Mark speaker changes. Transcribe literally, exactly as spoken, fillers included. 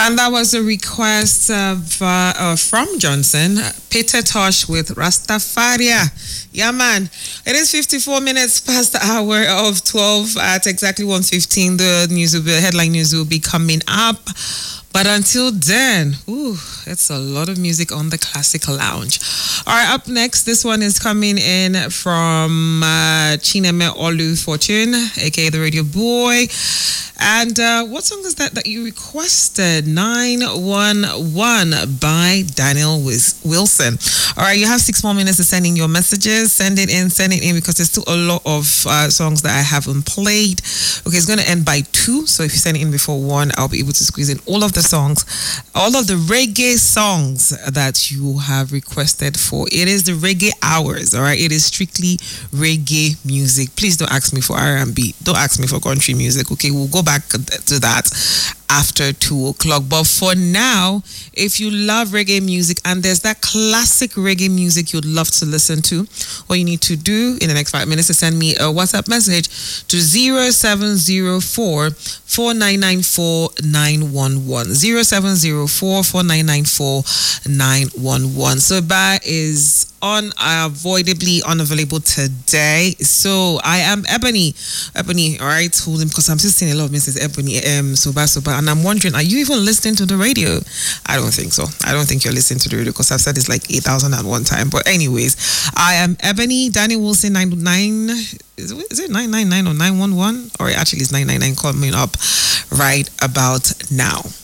Speaker 1: And that was a request of, uh, uh, from Johnson, Peter Tosh with Rastafaria. Yeah, man. It is fifty-four minutes past the hour of twelve at exactly one fifteen. The news will be, headline news will be coming up. But until then, ooh, it's a lot of music on the Classic Lounge. All right, up next, this one is coming in from uh, Chineme Olu Fortune, aka the Radio Boy. And uh, what song is that that you requested? nine one one by Daniel Wilson. All right, you have six more minutes to send in your messages. Send it in, send it in, because there's still a lot of uh, songs that I haven't played. Okay, it's going to end by two. So if you send it in before one, I'll be able to squeeze in all of the songs, all of the reggae songs that you have requested for. It is the reggae hours, all right? It is strictly reggae music. Please don't ask me for R and B. Don't ask me for country music, okay? We'll go back to that after two o'clock. But for now, if you love reggae music and there's that classic reggae music you'd love to listen to, all you need to do in the next five minutes is send me a WhatsApp message to zero seven zero four, four nine nine four, nine one one. zero seven zero four, four nine nine four, nine one one. So that is unavoidably unavailable today. So I am Ebony. Ebony, all right, hold him, because I'm still seeing a lot of Missus Ebony, um, Soba Soba, and I'm wondering, are you even listening to the radio? I don't think so. I don't think you're listening to the radio, because I've said it's like eight thousand at one time. But anyways, I am Ebony. Danny Wilson, nine nine. Is it, is it nine nine nine or nine one one? Or actually, it's nine nine nine coming up right about now.